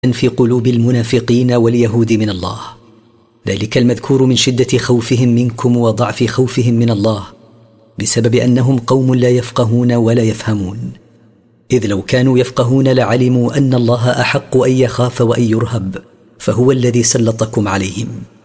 في قلوب المنافقين واليهود من الله، ذلك المذكور من شدة خوفهم منكم وضعف خوفهم من الله، بسبب أنهم قوم لا يفقهون ولا يفهمون. إذ لو كانوا يفقهون لعلموا أن الله أحق أن يخاف وأن يرهب، فهو الذي سلطكم عليهم.